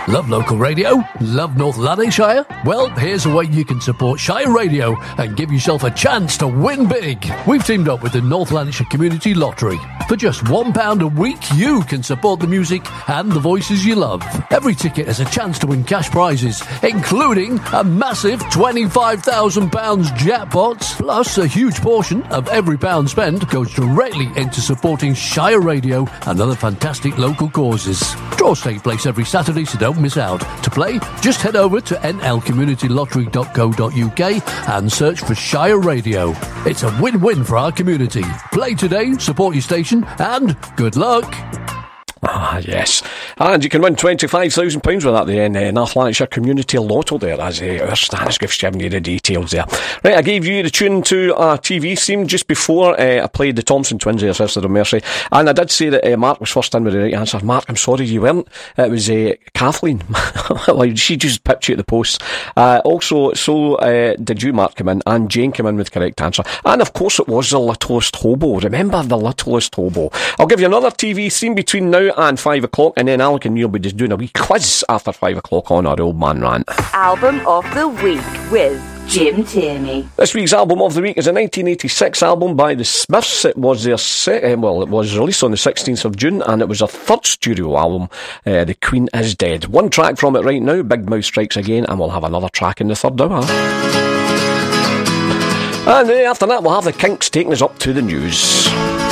Love local radio? Love North Lanarkshire? Well, here's a way you can support Shire Radio and give yourself a chance to win big. We've teamed up with the North Lanarkshire Community Lottery. For just £1 a week, you can support the music and the voices you love. Every ticket has a chance to win cash prizes, including a massive £25,000 jackpot. Plus, a huge portion of every pound spent goes directly into supporting Shire Radio and other fantastic local causes. Draws take place every Saturday, so don't miss out. To play, just head over to nlcommunitylottery.co.uk and search for Shire Radio. It's a win-win for our community. Play today, support your station, and good luck. Ah, yes. And you can win £25,000 with that, the North Lanarkshire Community Lotto there, as our Stanisgift's giving you the details there. Right, I gave you the tune to a TV theme just before I played the Thompson Twins there, Sister of Mercy, and I did say that Mark was first in with the right answer. Mark, I'm sorry you weren't. It was Kathleen. Well, she just pipped you at the post. Also, did you, Mark, come in, and Jane came in with the correct answer. And of course it was The Littlest Hobo. Remember The Littlest Hobo. I'll give you another TV theme between now and 5 o'clock, and then Alec and Neil will be just doing a wee quiz after 5 o'clock on our Old Man Rant. Album of the Week with Jim Tierney. This week's album of the week is a 1986 album by the Smiths. It was their it was released on the 16th of June, and it was their third studio album. The Queen is Dead. One track from it right now, Big Mouth Strikes Again, and we'll have another track in the third hour. And after that, we'll have the Kinks taking us up to the news.